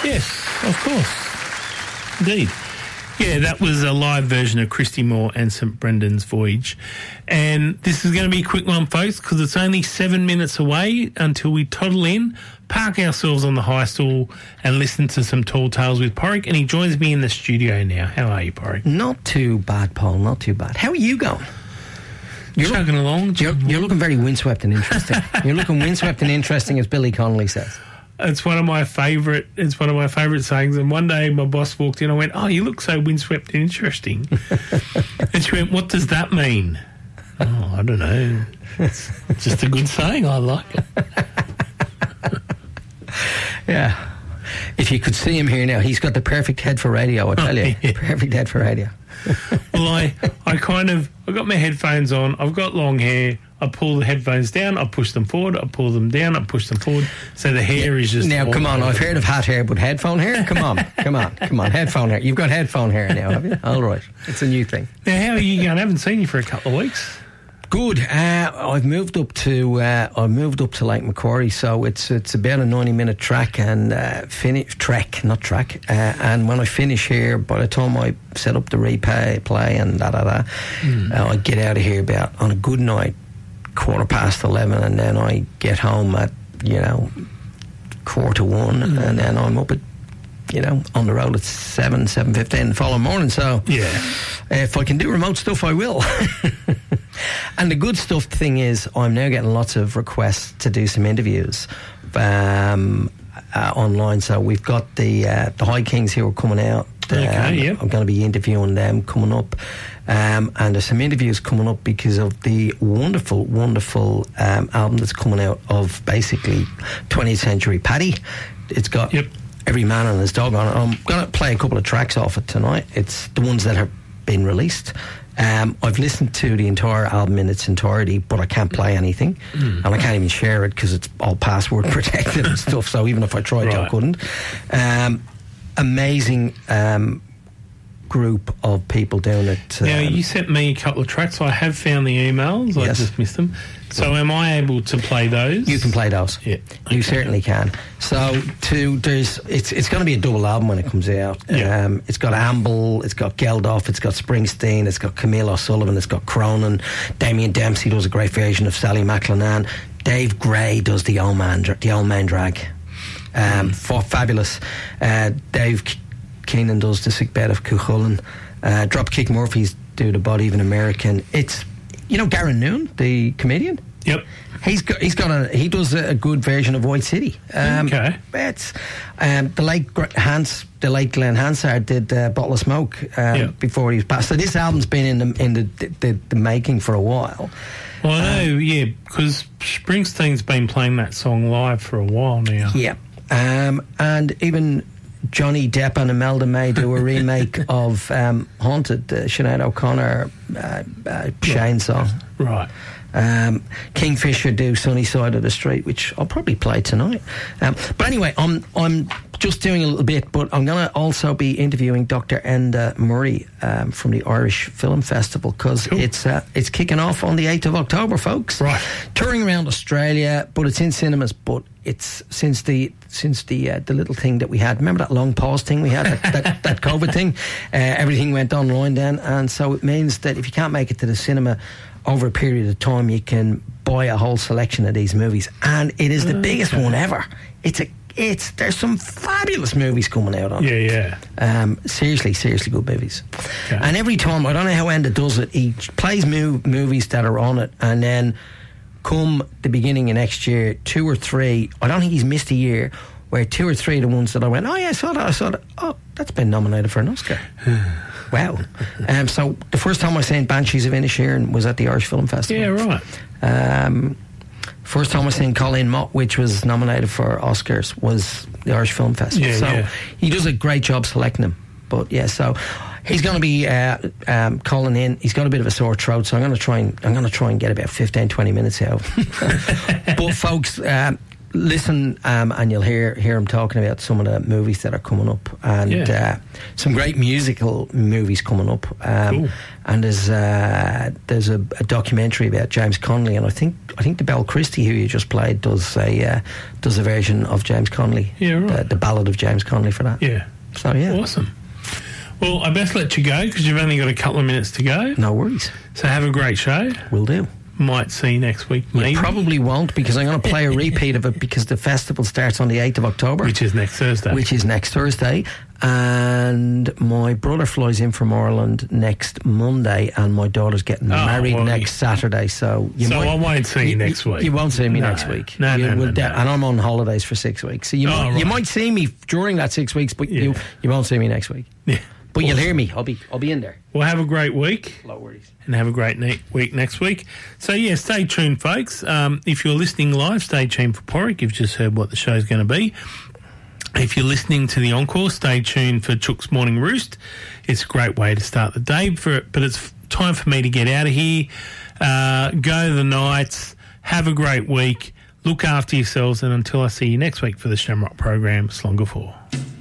Yes, of course. Indeed. Yeah, that was a live version of Christy Moore and St Brendan's Voyage. And this is going to be a quick one, folks, because it's only 7 minutes away until we toddle in, park ourselves on the high stool and listen to some Tall Tales with Porrick. And he joins me in the studio now. How are you, Porrick? Not too bad, Paul, not too bad. How are you going? You're chugging along. You're looking very windswept and interesting. You're looking windswept and interesting, as Billy Connolly says. It's one of my favourite sayings. And one day my boss walked in. I went, "Oh, you look so windswept and interesting." And she went, "What does that mean?" Oh, I don't know. It's just a good saying. I like it. Yeah. If you could see him here now, he's got the perfect head for radio. I tell you, perfect head for radio. Well, I got my headphones on. I've got long hair. I pull the headphones down, I push them forward, I pull them down, I push them forward. So the hair is just... Now, come on, I've heard of hat hair, but headphone hair? Come on, headphone hair. You've got headphone hair now, have you? All right, it's a new thing. Now, how are you going? I haven't seen you for a couple of weeks. Good. I've moved up to Lake Macquarie, so it's about a 90-minute trek and and when I finish here, by the time I set up the replay and I get out of here about, on a good night, 11:15, and then I get home at 1:15, and then I'm up at on the road at 7:15 the following morning. So yeah, if I can do remote stuff, I will. And the good stuff thing is, I'm now getting lots of requests to do some interviews online. So we've got the High Kings who are coming out. Yep. I'm going to be interviewing them coming up. And there's some interviews coming up because of the wonderful album that's coming out of basically 20th Century Paddy. It's got Every Man and His Dog on it. I'm going to play a couple of tracks off it tonight. It's the ones that have been released. I've listened to the entire album in its entirety, but I can't play anything, and I can't even share it because it's all password protected and stuff. So even if I tried, I couldn't. Amazing group of people doing it. Now, you sent me a couple of tracks. I have found the emails. Yes. I just missed them. So am I able to play those? You can play those. Yeah. You certainly can. So it's going to be a double album when it comes out. Yeah. It's got Amble, it's got Geldof, it's got Springsteen, it's got Camille O'Sullivan, it's got Cronin. Damien Dempsey does a great version of Sally McLennan. Dave Gray does the Old Man Drag. Fabulous. Dave Keenan does the Sickbed of Cuchulainn. Dropkick Murphys do the Body of an American. It's Garen Noon, the comedian. Yep. He does a good version of White City. Okay. It's the late Glenn Hansard did Bottle of Smoke before he was passed. So this album's been in the making for a while. Well, I know, because Springsteen's been playing that song live for a while now. Yeah. And even Johnny Depp and Imelda May do a remake of Haunted, the Sinead O'Connor Shane song. Right. Kingfisher do Sunny Side of the Street, which I'll probably play tonight. But anyway, I'm just doing a little bit, but I'm going to also be interviewing Dr. Enda Murray from the Irish Film Festival, because it's kicking off on the 8th of October, folks. Right. Touring around Australia, but it's in cinemas. But it's since the little thing that we had. Remember that long pause thing we had, that COVID thing? Everything went online then, and so it means that if you can't make it to the cinema over a period of time, you can buy a whole selection of these movies, and it is the biggest one ever. There's some fabulous movies coming out on it. Yeah. Seriously good movies. Okay. And every time, I don't know how Enda does it, he plays movies that are on it, and then come the beginning of next year, 2 or 3, I don't think he's missed a year, where 2 or 3 of the ones that I went, oh yeah, I saw that, oh, that's been nominated for an Oscar. Wow. So the first time I seen Banshees of Inisherin was at the Irish Film Festival. Yeah, right. First time I seen Colleen Mott, which was nominated for Oscars, was the Irish Film Festival. Yeah, he does a great job selecting them. But yeah, so he's going to be calling in. He's got a bit of a sore throat, so I'm going to try and get about 15-20 minutes out. But folks, listen, and you'll hear him talking about some of the movies that are coming up, and some great musical movies coming up. Cool. And there's a documentary about James Connolly, and I think the Belle Christie, who you just played, does a version of James Connolly. Yeah, right. The Ballad of James Connolly for that. Yeah. So yeah, awesome. Well, I best let you go because you've only got a couple of minutes to go. No worries. So have a great show. Will do. Might see you next week, maybe. You probably won't, because I'm going to play a repeat of it, because the festival starts on the 8th of October. Which is next Thursday. And my brother flies in from Ireland next Monday, and my daughter's getting married next Saturday. So I won't see you next week. You won't see me next week. No. And I'm on holidays for 6 weeks. So you might see me during that 6 weeks, but you won't see me next week. Yeah. But you'll hear me. I'll be in there. Well, have a great week. No worries. And have a great week next week. So, yeah, stay tuned, folks. If you're listening live, stay tuned for Porrick. You've just heard what the show's going to be. If you're listening to the encore, stay tuned for Chook's Morning Roost. It's a great way to start the day, but it's time for me to get out of here. Go to the Knights. Have a great week. Look after yourselves. And until I see you next week for the Shamrock program, Slonga 4.